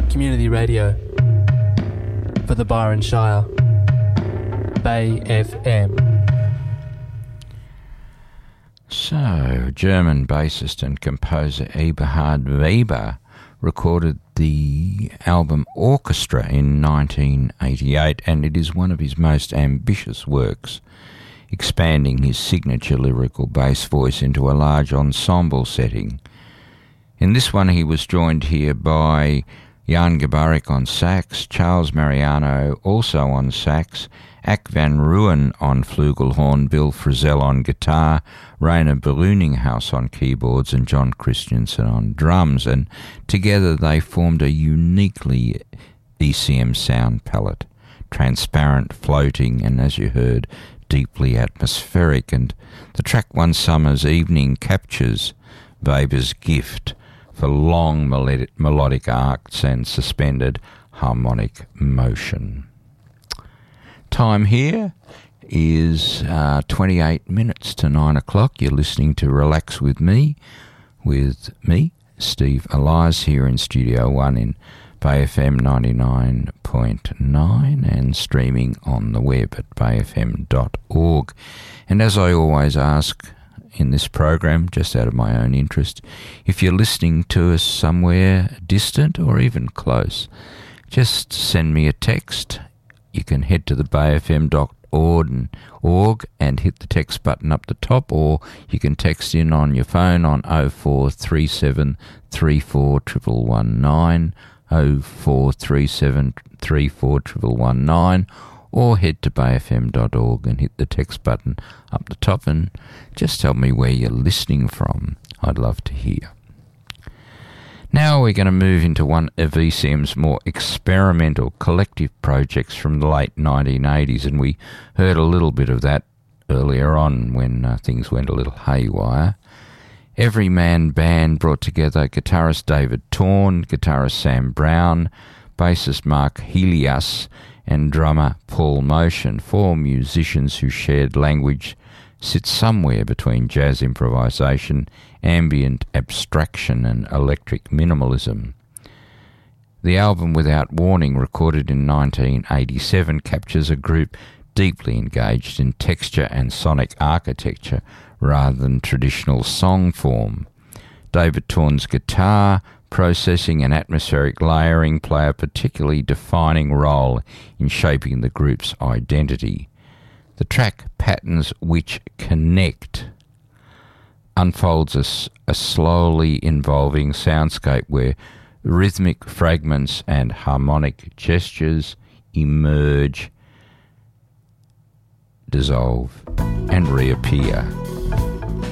community radio for the Byron Shire. Bay FM. So, German bassist and composer Eberhard Weber recorded the album Orchestra in 1988, and it is one of his most ambitious works, expanding his signature lyrical bass voice into a large ensemble setting. In this one he was joined here by Jan Gabarek on sax, Charles Mariano also on sax, Ack van Rooyen on flugelhorn, Bill Frisell on guitar, Rainer Bruninghaus on keyboards and John Christensen on drums, and together they formed a uniquely ECM sound palette, transparent, floating, and as you heard, deeply atmospheric. And the track One Summer's Evening captures Weber's gift for long melodic arcs and suspended harmonic motion. Time here is 28 minutes to 9 o'clock. You're listening to Relax with me, Steve Elias, here in Studio 1 in Bay FM 99.9 and streaming on the web at bayfm.org. And as I always ask in this program, just out of my own interest, if you're listening to us somewhere distant or even close, just send me a text. You can head to the bayfm.org and hit the text button up the top, or you can text in on your phone on 0437 34 119, 0437 34 119, or head to bayfm.org and hit the text button up the top and just tell me where you're listening from. I'd love to hear. Now we're going to move into one of ECM's more experimental collective projects from the late 1980s, and we heard a little bit of that earlier on when things went a little haywire. Everyman Band brought together guitarist David Torn, guitarist Sam Brown, bassist Mark Helias, and drummer Paul Motion, four musicians who shared language sit somewhere between jazz improvisation, ambient abstraction and electric minimalism. The album Without Warning, recorded in 1987, captures a group deeply engaged in texture and sonic architecture rather than traditional song form. David Torn's guitar, processing and atmospheric layering play a particularly defining role in shaping the group's identity. The track Patterns Which Connect unfolds a slowly evolving soundscape where rhythmic fragments and harmonic gestures emerge, dissolve, and reappear.